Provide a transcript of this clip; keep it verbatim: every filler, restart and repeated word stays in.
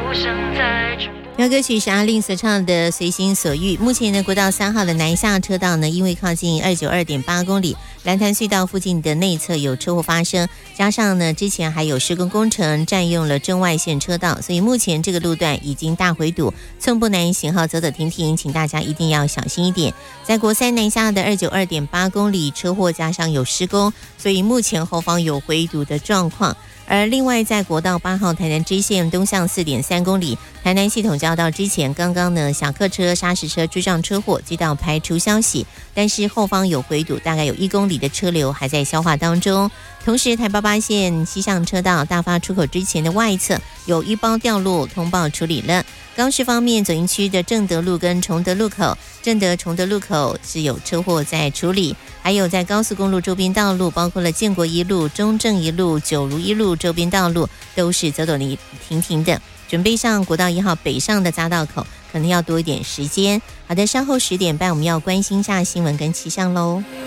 这歌曲是阿令所唱的《随心所欲》。目前呢，国道三号的南下车道呢，因为靠近二九二点八公里蓝潭隧道附近的内侧有车祸发生，加上呢之前还有施工工程占用了正外线车道，所以目前这个路段已经大回堵，寸步难行，行号走走停停，请大家一定要小心一点。在国三南下的二九二点八公里车祸加上有施工，所以目前后方有回堵的状况。而另外在国道八号台南支线东向 四点三公里台南系统交道之前，刚刚呢小客车砂石车追撞车祸接到排除消息，但是后方有回堵，大概有一公里的车流还在消化当中。同时台八八线西向车道大发出口之前的外侧有一包掉落，通报处理了。高市方面，左营区的正德路跟崇德路口，正德崇德路口是有车祸在处理，还有在高速公路周边道路，包括了建国一路、中正一路、九如一路周边道路都是走走停停的，准备上国道一号北上的匝道口可能要多一点时间。好的，稍后十点半我们要关心一下新闻跟气象喽。